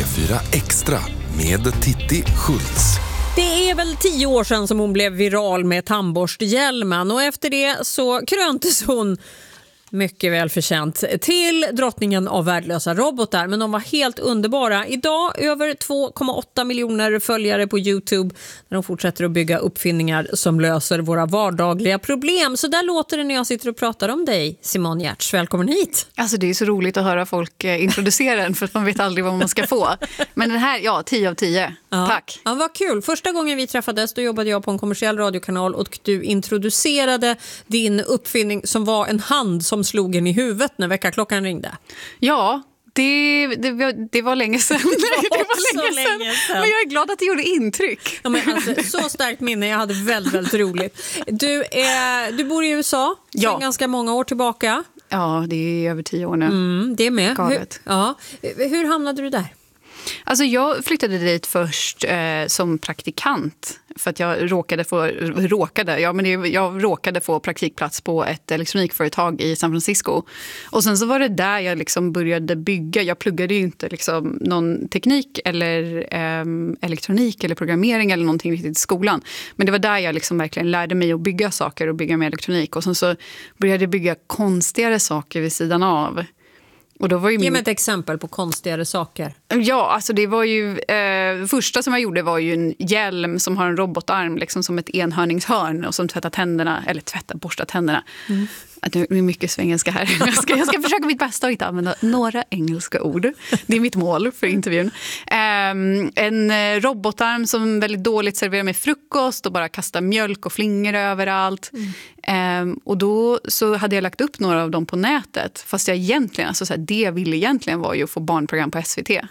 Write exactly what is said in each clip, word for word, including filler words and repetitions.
fyra Extra med Titti Schultz. Det är väl tio år sedan som hon blev viral med tandborsthjälmen och efter det så kröntes hon mycket väl förtjänt till drottningen av värdelösa robotar, men de var helt underbara. Idag över två komma åtta miljoner följare på YouTube när de fortsätter att bygga uppfinningar som löser våra vardagliga problem. Så där låter det när jag sitter och pratar om dig, Simone Giertz. Välkommen hit. Alltså det är så roligt att höra folk introducera den för att man vet aldrig vad man ska få. Men den här, ja, tio av tio. Ja. Tack. Ja, vad kul. Första gången vi träffades då jobbade jag på en kommersiell radiokanal och du introducerade din uppfinning som var en hand som slog en i huvudet när väckarklockan ringde. Ja, det, det, var, det var länge sedan. Det var, det var länge, sedan. länge sedan. Men jag är glad att det gjorde intryck. Ja, men alltså, så starkt minne. Jag hade väldigt, väldigt roligt. Du, är, du bor i U S A sedan ja. ganska många år tillbaka. Ja, det är över tio år nu. Mm, det är med. Hur, Galet. ja. Hur hamnade du där? Alltså jag flyttade dit först eh, som praktikant för att jag råkade få råkade ja men det, jag råkade få praktikplats på ett elektronikföretag i San Francisco. Och sen så var det där jag liksom började bygga. Jag pluggade ju inte liksom någon teknik eller eh, elektronik eller programmering eller någonting riktigt i skolan. Men det var där jag liksom verkligen lärde mig att bygga saker och bygga med elektronik. Och sen så började jag bygga konstigare saker vid sidan av. Och då var ju min... Ge mig ett exempel på konstigare saker. Ja, alltså det var ju... Eh, det första som jag gjorde var ju en hjälm som har en robotarm liksom som ett enhörningshörn och som tvättar tänderna, eller tvättar, borstar tänderna. Mm. Det är mycket svengelska här. Jag ska, jag ska försöka mitt bästa att inte använda några engelska ord. Det är mitt mål för intervjun. Um, en robotarm som väldigt dåligt serverar mig frukost och bara kastar mjölk och flingor överallt. Mm. Um, och då så hade jag lagt upp några av dem på nätet. Fast jag egentligen, alltså så här, det jag ville egentligen var ju att få barnprogram på S V T.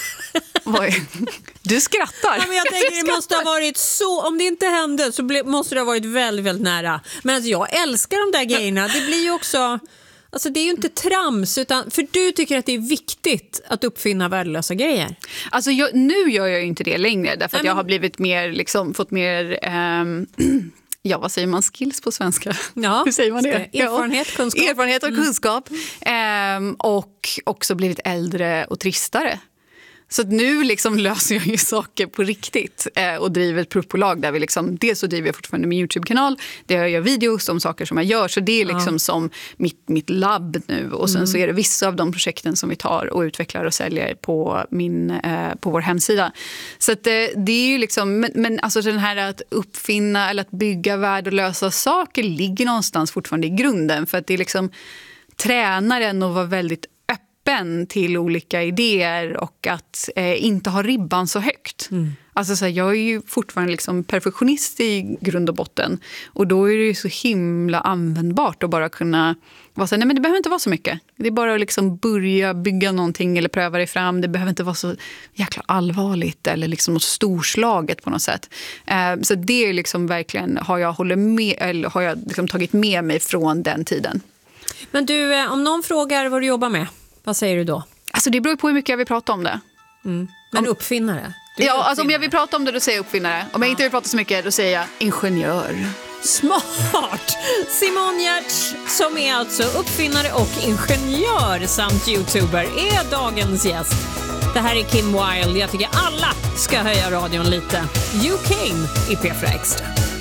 Du skrattar. Ja, men jag tänker det måste ha varit så, om det inte hände så ble, måste det ha varit väldigt, väldigt nära. Men alltså, jag älskar de där grejerna. Det blir ju också, alltså det är ju inte trams utan, för du tycker att det är viktigt att uppfinna värdelösa grejer. Alltså jag, nu gör jag ju inte det längre därför att Nej, men... jag har blivit mer, liksom, fått mer... Um, Ja, vad säger man? Skills på svenska? Ja, hur säger man det? Erfarenhet, kunskap. Erfarenhet och mm. kunskap. Ehm, och också blivit äldre och tristare. Så att nu liksom löser jag ju saker på riktigt eh, och driver ett produktbolag där vi liksom, dels så driver jag fortfarande min YouTube-kanal där jag gör videos om saker som jag gör, så det är liksom ja. som mitt, mitt labb nu och sen mm. så är det vissa av de projekten som vi tar och utvecklar och säljer på, min, eh, på vår hemsida. Så att, eh, det är ju liksom, men, men alltså den här att uppfinna eller att bygga värdelösa saker ligger någonstans fortfarande i grunden för att det är liksom tränaren att vara väldigt till olika idéer och att eh, inte ha ribban så högt. Mm. Alltså så här, jag är ju fortfarande liksom perfektionist i grund och botten och då är det ju så himla användbart att bara kunna vara så här, nej men det behöver inte vara så mycket. Det är bara att liksom börja bygga någonting eller pröva det fram. Det behöver inte vara så jäkla allvarligt eller liksom något storslaget på något sätt. Eh, så det är liksom verkligen, har jag hållit med eller har jag liksom tagit med mig från den tiden. Men du, om någon frågar vad du jobbar med, vad säger du då? Alltså det beror på hur mycket jag vill prata om det. Mm. Men om, uppfinnare? Ja, uppfinnare. Alltså om jag vill prata om det då säger jag uppfinnare. Om jag inte vill prata så mycket då säger jag ingenjör. Smart! Simone Giertz, som är alltså uppfinnare och ingenjör samt YouTuber, är dagens gäst. Det här är Kim Wilde. Jag tycker alla ska höja radion lite. You Came i P fyra Extra.